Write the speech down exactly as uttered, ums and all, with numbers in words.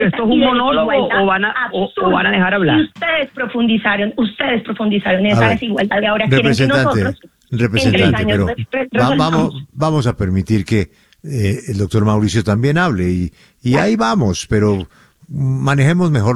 ¿Esto es un monólogo o van a, o, o van a dejar hablar? Y ustedes profundizaron, ustedes profundizaron en esa desigualdad y ahora quieren que nosotros... Representante, pero va, vamos, vamos a permitir que eh, el doctor Mauricio también hable y, y ahí vamos, pero manejemos mejor